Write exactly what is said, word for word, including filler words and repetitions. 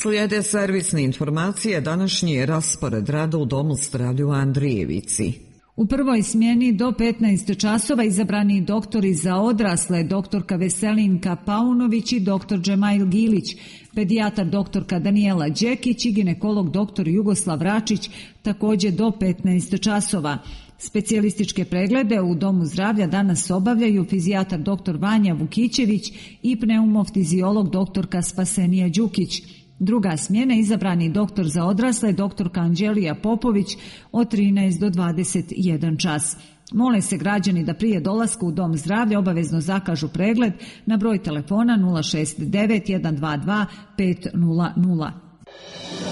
Slijede servisne informacije, današnji je raspored rada u Domu zdravlja u Andrijevici. U prvoj smjeni do petnaest časova izabrani doktori za odrasle, doktorka Veselinka Paunović i doktor Džemail Gilić, pedijatar doktorka Danijela Đekić i ginekolog doktor Jugoslav Račić, također do petnaest časova. Specijalističke preglede u Domu zdravlja danas obavljaju fizijatar doktor Vanja Vukićević i pneumofiziolog doktorka Spasenija Đukić. Druga smjena izabrani doktor za odrasle, doktorka Anđelija Popović od trinaest do dvadeset jedan čas. Mole se građani da prije dolaska u Dom zdravlja obavezno zakažu pregled na broj telefona nula šest devet jedan dva dva pet nula nula.